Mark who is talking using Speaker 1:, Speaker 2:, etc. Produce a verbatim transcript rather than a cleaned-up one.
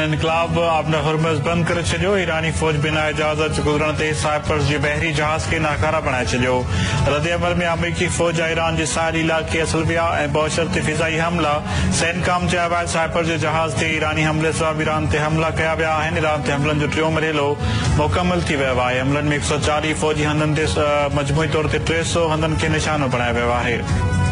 Speaker 1: इनकलाब आपने हुरमुज़ बंद करे छॾियो। ईरानी फौज बिना इजाज़त गुज़रण ते साइप्रस जे बहरी जहाज़ खे नाकारा बणाए छॾियो। रद्द अमल में अमरीकी फौज जा ईरान जे साहिली इलाइक़े असलबिया ऐं बशर्ते फिज़ाई हमला। सेनकाम चयो आहे साइप्रस जे जहाज़ ते ईरानी हमले सबबि ईरान ते हमला कया विया आहिनि। ईरान ते हमलनि जो टियों मरहलो मुकमल थी वियो आहे। हमलनि में हिकु सौ चालीह फौजी हंधनि ते मजमूई तौर ते टे सौ हंधनि खे निशानो बणायो वियो आहे।